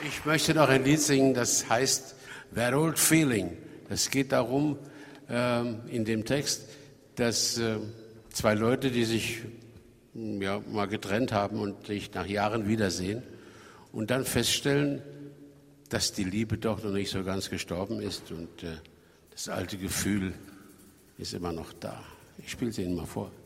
Ich möchte noch ein Lied singen, das heißt That Old Feeling. Das geht darum, in dem Text, dass zwei Leute, die sich mal getrennt haben und sich nach Jahren wiedersehen und dann feststellen, dass die Liebe doch noch nicht so ganz gestorben ist und das alte Gefühl ist immer noch da. Ich spiele es Ihnen mal vor.